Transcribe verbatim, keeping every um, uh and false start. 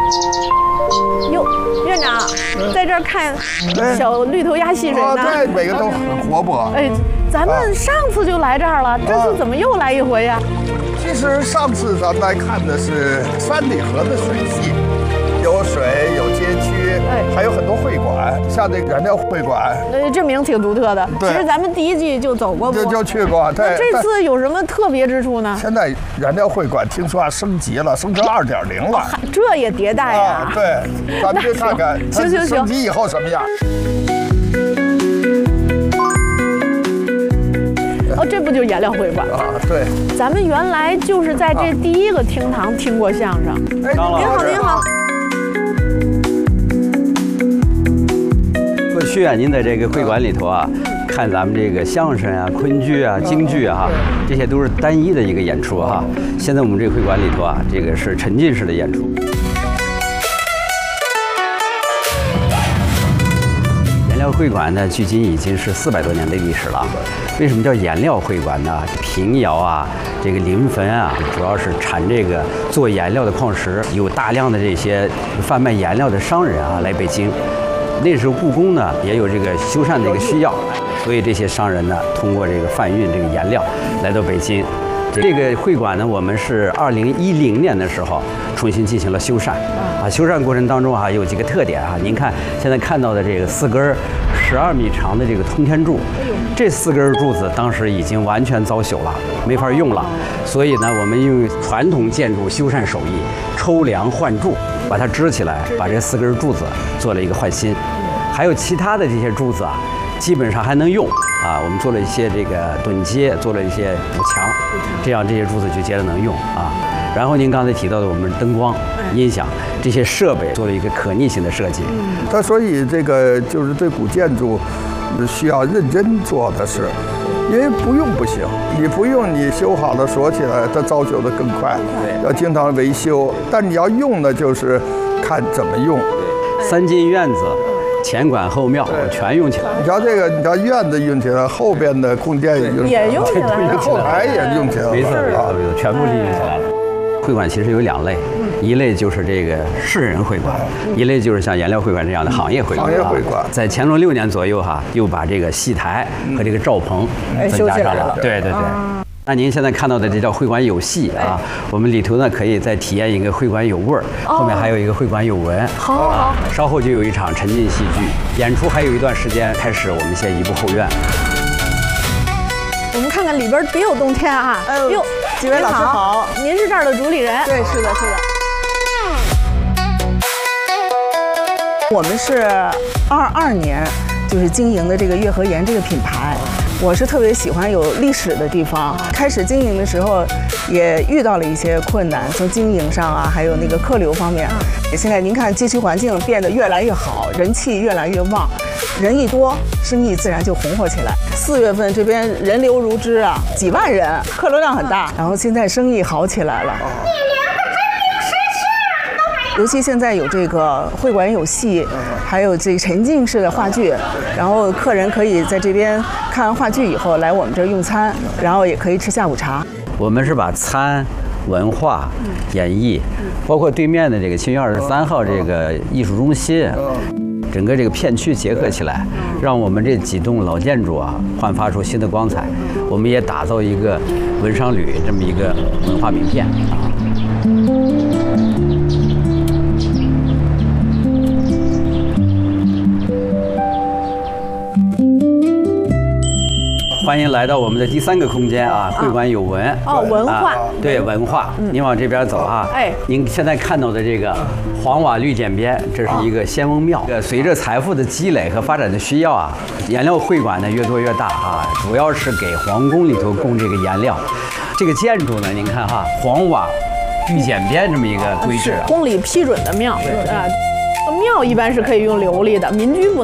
哟，院长，在这儿看小绿头鸭戏水呢。 对，每个都很活泼。 哎，咱们上次就来这儿了，这次怎么又来一回呀？ 其实上次咱们来看的是三里河的水系，有水有街区，哎，还有很多会馆，像这个燃料会馆， 呃，这名挺独特的。其实咱们第一季就走过， 就就去过。 那这次有什么特别之处呢？ 现在燃料会馆听说升级了，升成二点零了， 这也迭代呀。 啊，对，咱们去看看， 行行行， 升级以后什么样？ 哦，这不就是颜料会馆吗？ 啊，对。 咱们原来就是在这第一个厅堂听过相声。 哎， 您好，您好。 过去啊，您在这个会馆里头啊，看咱们这个相声啊、昆剧啊、京剧啊，这些都是单一的一个演出哈。现在我们这个会馆里头啊，这个是沉浸式的演出。颜料会馆呢，距今已经是四百多年的历史了。为什么叫颜料会馆呢？平遥啊，这个临汾啊，主要是产这个做颜料的矿石，有大量的这些贩卖颜料的商人啊来北京。那时候故宫呢也有这个修缮的一个需要，所以这些商人呢通过这个贩运这个颜料来到北京。这个会馆呢，我们是二零一零年的时候重新进行了修缮，啊，修缮过程当中啊有几个特点啊，您看现在看到的这个四根十二米长的这个通天柱，这四根柱子当时已经完全遭朽了，没法用了，所以呢，我们用传统建筑修缮手艺抽梁换柱，把它支起来，把这四根柱子做了一个换新，还有其他的这些柱子啊，基本上还能用。啊，我们做了一些这个趸接，做了一些补墙，这样这些柱子就接着能用啊。然后您刚才提到的我们灯光、音响这些设备做了一个可逆性的设计。 它所以这个就是对古建筑需要认真做的事，因为不用不行，你不用你修好了锁起来，它遭朽的更快。 对， 要经常维修，但你要用的就是看怎么用。 三进院子。前馆后庙全用起来。 你瞧这个，你瞧院子用起来，后边的宫殿也用起来， 也用起来了， 后台也用起来了， 没错没错没错，全部利用起来了。会馆其实有两类，一类就是这个市人会馆，一类就是像颜料会馆这样的行业会馆。 行业会馆在乾隆六年左右哈，又把这个戏台和这个罩棚增加上了。对对对。那您现在看到的这叫会馆有戏啊，我们里头呢可以再体验一个会馆有味儿，后面还有一个会馆有文。 好好好， 稍后就有一场沉浸戏剧演出，还有一段时间开始，我们先移步后院。 我们看看里边别有洞天啊！ 哎呦，几位老师好， 您是这儿的主理人？ 对，是的，是的。我们是二二年就是经营的这个月和盐这个品牌。我是特别喜欢有历史的地方。开始经营的时候，也遇到了一些困难，从经营上啊，还有那个客流方面。现在您看街区环境变得越来越好，人气越来越旺，人一多，生意自然就红火起来。四月份这边人流如织啊，几万人，客流量很大。然后现在生意好起来了。尤其现在有这个会馆有戏，还有这个沉浸式的话剧，然后客人可以在这边看完话剧以后来我们这儿用餐，然后也可以吃下午茶。 我们是把餐、文化、演艺，包括对面的这个清苑二十三号这个艺术中心，整个这个片区结合起来，让我们这几栋老建筑啊焕发出新的光彩。我们也打造一个文商旅这么一个文化名片啊。欢迎来到我们的第三个空间啊，会馆有文哦，文化、 啊、对文化，您往这边走啊，哎，您现在看到的这个黄瓦绿剪边，这是一个仙翁庙。随着财富的积累和发展的需要啊，颜料会馆呢越做越大啊，主要是给皇宫里头供这个颜料。这个建筑呢，您看哈，黄瓦绿剪边这么一个规制， 宫里批准的庙啊，庙一般是可以用琉璃的，民居不